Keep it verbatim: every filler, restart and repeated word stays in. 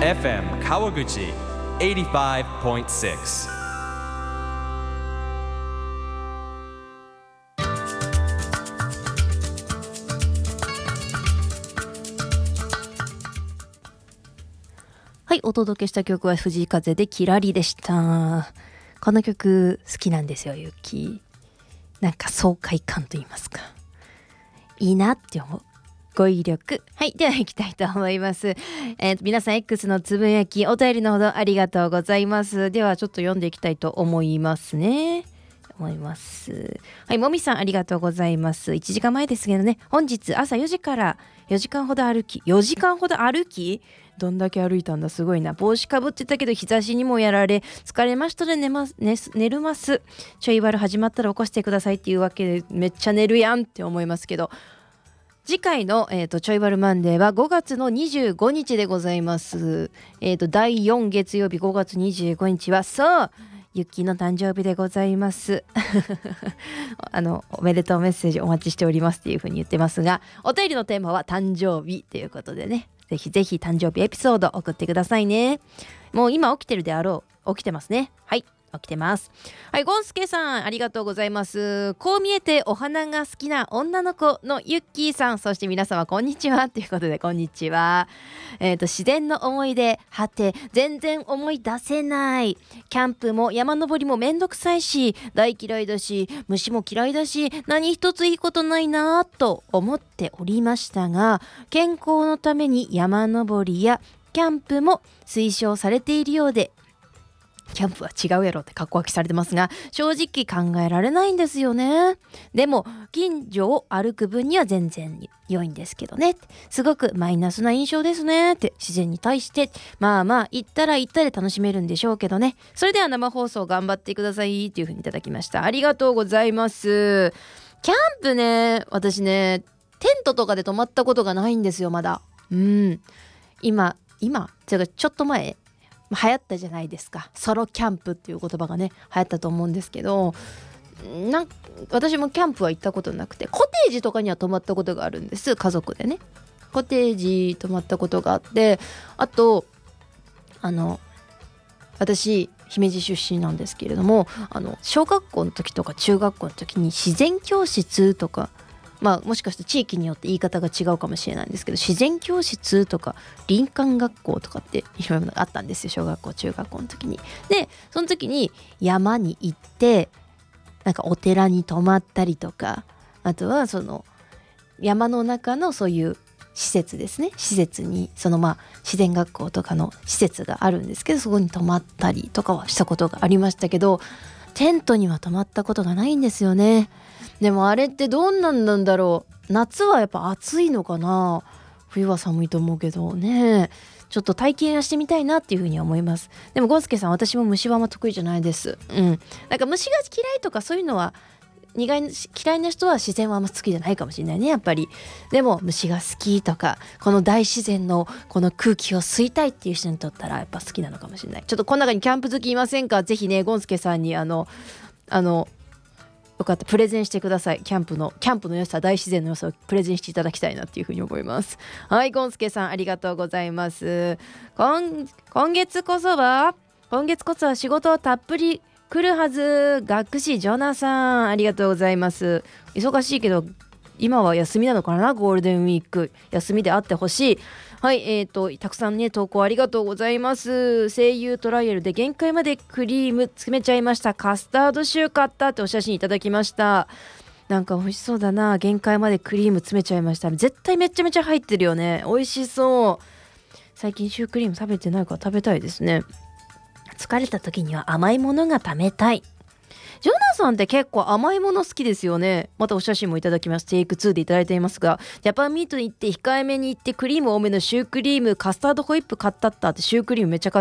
エフエム 川口 エイティファイブポイントシックス。 はい、お届けした曲は藤井風でキラリでした。この曲好きなんですよ、ゆき。なんか爽快感と言いますか、いいなって思う。語彙力。はい、では行きたいと思います。えー、皆さん X のつぶやき、お便りのほどありがとうございます。ではちょっと読んでいきたいと思いますね。思います。はい、もみさんありがとうございます。いちじかんまえですけどね、本日朝よじからよじかんほど歩き、よじかんほど歩きどんだけ歩いたんだ、すごいな。帽子かぶってたけど日差しにもやられ疲れましたで寝ます、寝、寝るます。ちょいバル始まったら起こしてくださいっていうわけでめっちゃ寝るやんって思いますけど、次回の、えーと、ちょいバルマンデーはごがつのにじゅうごにちでございます。えーと、だいよん月曜日ごがつにじゅうごにちはそうゆっきーの誕生日でございますあのおめでとうメッセージお待ちしておりますっていう風に言ってますが、お便りのテーマは誕生日ということでね、ぜひぜひ誕生日エピソード送ってくださいね。もう今起きてるであろう。起きてますね。はい、起きてます。はい、ゴンスケさんありがとうございます。こう見えてお花が好きな女の子のユッキーさん、そして皆様こんにちはということで、こんにちは。えーと自然の思い出、はて全然思い出せない。キャンプも山登りもめんどくさいし大嫌いだし虫も嫌いだし何一ついいことないなと思っておりましたが、健康のために山登りやキャンプも推奨されているようで、キャンプは違うやろって格好書きされてますが、正直考えられないんですよね。でも近所を歩く分には全然良いんですけどね、すごくマイナスな印象ですねって、自然に対してまあまあ行ったら行ったで楽しめるんでしょうけどね。それでは生放送頑張ってくださいっていう風にいただきました。ありがとうございます。キャンプね、私ねテントとかで泊まったことがないんですよ、まだ。うん今今ちょっと前流行ったじゃないですか、ソロキャンプっていう言葉がね流行ったと思うんですけど、なん私もキャンプは行ったことなくて、コテージとかには泊まったことがあるんです。家族でねコテージ泊まったことがあって、あとあの私姫路出身なんですけれども、あの小学校の時とか中学校の時に自然教室とか、まあもしかして地域によって言い方が違うかもしれないんですけど、自然教室とか林間学校とかっていろいろあったんですよ、小学校中学校の時に。でその時に山に行ってなんかお寺に泊まったりとか、あとはその山の中のそういう施設ですね、施設にそのまあ自然学校とかの施設があるんですけど、そこに泊まったりとかはしたことがありましたけど、テントには泊まったことがないんですよね。でもあれってどんなんなんだろう。夏はやっぱ暑いのかな、冬は寒いと思うけどね、ちょっと体験はしてみたいなっていうふうに思います。でもゴンスケさん、私も虫はあんま得意じゃないです。うんなんか虫が嫌いとかそういうのは苦い嫌いな人は自然はあんま好きじゃないかもしれないね、やっぱり。でも虫が好きとかこの大自然のこの空気を吸いたいっていう人にとったらやっぱ好きなのかもしれない。ちょっとこの中にキャンプ好きいませんか？ぜひねゴンスケさんにあのあのよかったプレゼンしてください。キャンプのキャンプの良さ、大自然の良さをプレゼンしていただきたいなっていうふうに思います。はい、ゴンスケさんありがとうございます。今, 今月こそは今月こそは仕事をたっぷり来るはず。学士ジョナさんありがとうございます。忙しいけど今は休みなのかな、ゴールデンウィーク休みであってほしい。はい、えーとたくさんね投稿ありがとうございます。声優トライアルで限界までクリーム詰めちゃいました。カスタードシュー買ったってお写真いただきました。なんか美味しそうだな。限界までクリーム詰めちゃいました。絶対めちゃめちゃ入ってるよね。美味しそう。最近シュークリーム食べてないから食べたいですね。疲れた時には甘いものが食べたい。ジョナさんって結構甘いもの好きですよね。またお写真もいただきます。テイクツーでいただいていますが、ジャパンミートに行って控えめに行ってクリーム多めのシュークリームカスタードホイップ買ったったって、シュークリームめっちゃ買